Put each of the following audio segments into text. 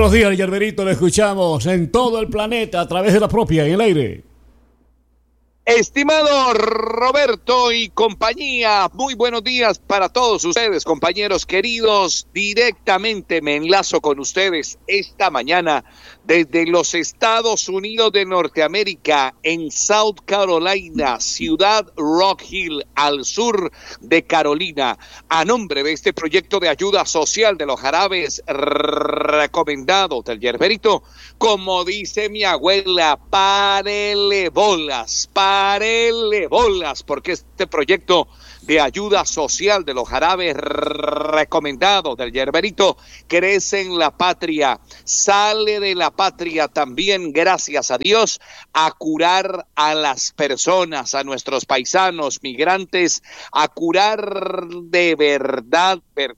buenos días, Yerberito. Lo escuchamos en todo el planeta a través de la propia en el aire. Estimado Roberto y compañía, muy buenos días para todos ustedes, compañeros queridos. Directamente me enlazo con ustedes esta mañana desde los Estados Unidos de Norteamérica, en South Carolina, ciudad Rock Hill, al sur de Carolina, a nombre de este proyecto de ayuda social de los jarabes recomendados del Yerberito. Como dice mi abuela, párele bolas, porque este proyecto de ayuda social de los jarabes recomendados del Yerberito crece en la patria, sale de la patria también, gracias a Dios, a curar a las personas, a nuestros paisanos migrantes, a curar de verdad,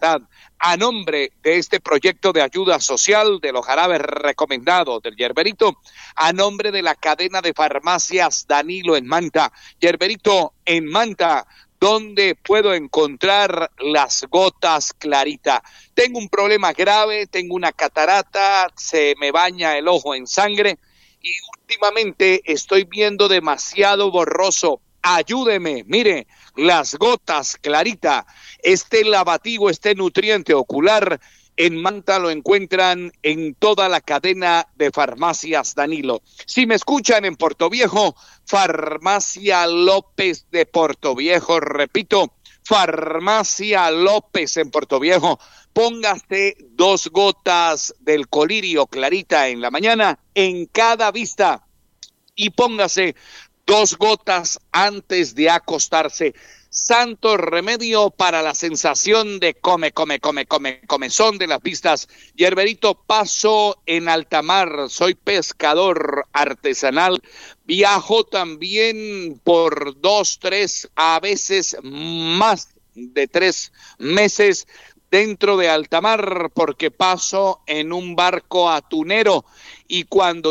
a nombre de este proyecto de ayuda social de los jarabes recomendados del Yerberito, a nombre de la cadena de farmacias Danilo en Manta. Yerberito, en Manta, ¿dónde puedo encontrar las gotas Clarita? Tengo un problema grave, tengo una catarata, se me baña el ojo en sangre y últimamente estoy viendo demasiado borroso. Ayúdeme, mire, las gotas Clarita, este lavativo, este nutriente ocular, en Manta lo encuentran en toda la cadena de farmacias Danilo. Si me escuchan en Portoviejo, Farmacia López de Portoviejo, repito, Farmacia López en Portoviejo, póngase 2 gotas del colirio Clarita en la mañana en cada vista y póngase 2 gotas antes de acostarse. Santo remedio para la sensación de comezón de las vistas. Yerberito, paso en alta mar, soy pescador artesanal, viajo también por 2, 3, a veces más de 3 meses dentro de alta mar porque paso en un barco atunero y cuando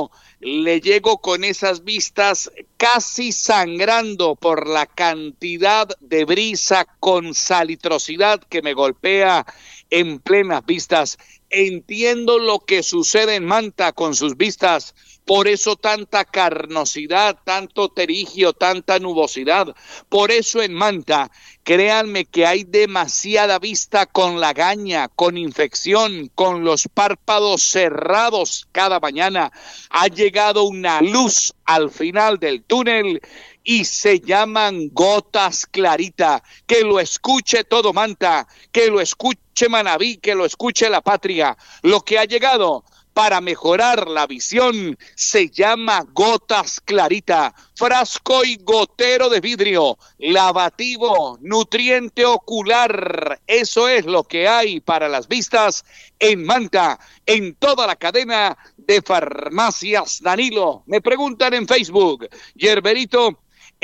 le llego con esas vistas casi sangrando por la cantidad de brisa con salitrosidad que me golpea en plenas vistas. Entiendo lo que sucede en Manta con sus vistas, por eso tanta carnosidad, tanto terigio, tanta nubosidad. Por eso en Manta, créanme que hay demasiada vista con lagaña, con infección, con los párpados cerrados cada mañana. Ha llegado una luz al final del túnel y se llaman gotas Clarita. Que lo escuche todo Manta, que lo escuche Manabí, que lo escuche la patria. Lo que ha llegado para mejorar la visión se llama gotas Clarita, frasco y gotero de vidrio, lavativo, nutriente ocular. Eso es lo que hay para las vistas en Manta, en toda la cadena de farmacias Danilo. Me preguntan en Facebook, Yerberito,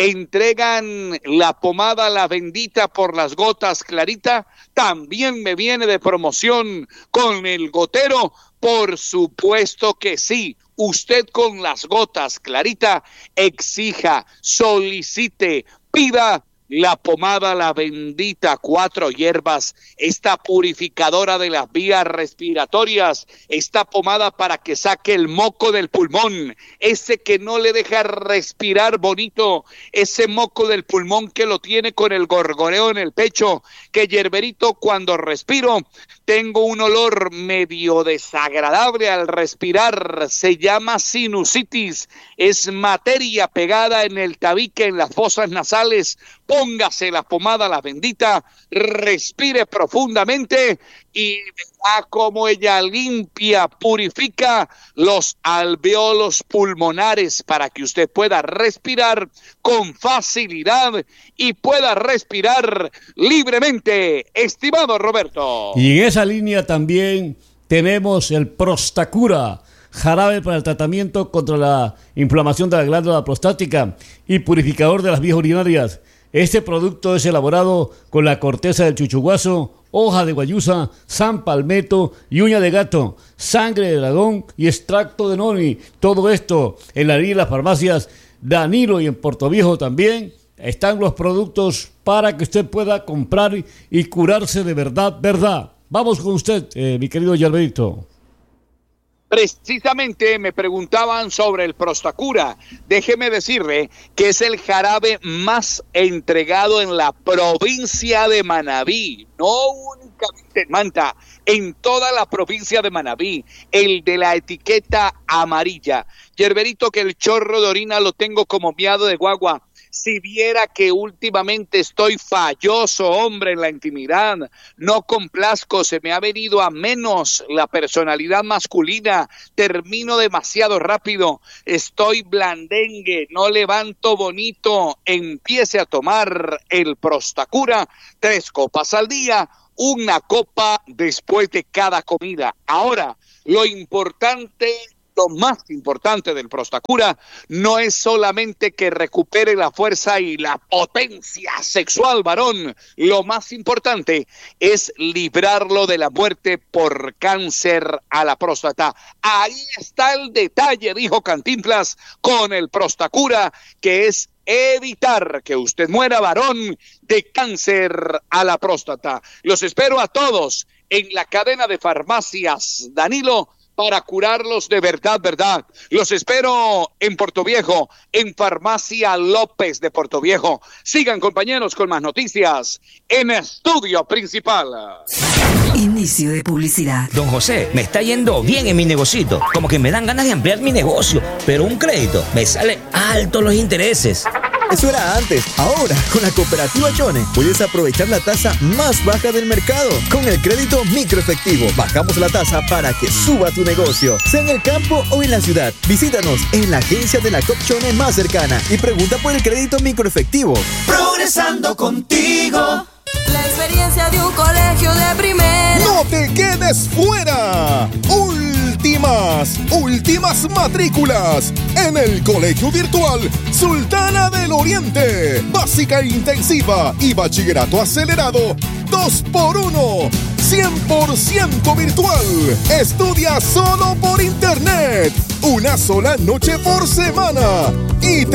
¿entregan la pomada La Bendita por las gotas Clarita? También me viene de promoción con el gotero. Por supuesto que sí. Usted con las gotas Clarita exija, solicite, pida la pomada La Bendita, 4 hierbas, esta purificadora de las vías respiratorias, esta pomada para que saque el moco del pulmón, ese que no le deja respirar bonito, ese moco del pulmón que lo tiene con el gorgoreo en el pecho, que Yerberito cuando respiro tengo un olor medio desagradable al respirar, se llama sinusitis, es materia pegada en el tabique, en las fosas nasales. Póngase la pomada La Bendita, respire profundamente y verá cómo ella limpia, purifica los alveolos pulmonares para que usted pueda respirar con facilidad y pueda respirar libremente, estimado Roberto. Y en esa línea también tenemos el Prostacura, jarabe para el tratamiento contra la inflamación de la glándula prostática y purificador de las vías urinarias. Este producto es elaborado con la corteza del chuchuguazo, hoja de guayusa, san palmetto y uña de gato, sangre de dragón y extracto de noni. Todo esto en la línea de las farmacias Danilo y en Portoviejo también están los productos para que usted pueda comprar y curarse de verdad. Vamos con usted, mi querido Yerberito. Precisamente me preguntaban sobre el Prostacura. Déjeme decirle que es el jarabe más entregado en la provincia de Manabí, no únicamente en Manta, en toda la provincia de Manabí, el de la etiqueta amarilla. Yerberito, que el chorro de orina lo tengo como miado de guagua. Si viera que últimamente estoy falloso, hombre, en la intimidad, no complazco, se me ha venido a menos la personalidad masculina, termino demasiado rápido, estoy blandengue, no levanto bonito, empiece a tomar el Prostacura, 3 copas al día, 1 copa después de cada comida. Ahora, lo más importante del Prostacura no es solamente que recupere la fuerza y la potencia sexual, varón. Lo más importante es librarlo de la muerte por cáncer a la próstata. Ahí está el detalle, dijo Cantinflas, con el Prostacura, que es evitar que usted muera, varón, de cáncer a la próstata. Los espero a todos en la cadena de farmacias Danilo, para curarlos de verdad. Los espero en Portoviejo, en Farmacia López de Portoviejo. Sigan, compañeros, con más noticias en Estudio Principal. Inicio de publicidad. Don José, me está yendo bien en mi negocito. Como que me dan ganas de ampliar mi negocio, pero un crédito me sale alto los intereses. Eso era antes. Ahora, con la Cooperativa Chone, puedes aprovechar la tasa más baja del mercado. Con el crédito microefectivo, bajamos la tasa para que suba tu negocio, sea en el campo o en la ciudad. Visítanos en la agencia de la Coop Chone más cercana y pregunta por el crédito microefectivo. Progresando contigo. La experiencia de un colegio de primera. ¡No te quedes fuera! Últimas matrículas en el Colegio Virtual Sultana del Oriente. Básica intensiva y bachillerato acelerado 2x1. 100% virtual. Estudia solo por internet. Una sola noche por semana. Y